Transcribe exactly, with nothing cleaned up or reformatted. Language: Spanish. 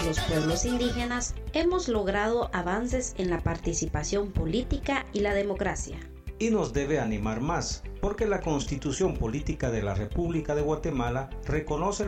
los pueblos indígenas hemos logrado avances en la participación política y la democracia. Y nos debe animar más, porque la Constitución Política de la República de Guatemala reconoce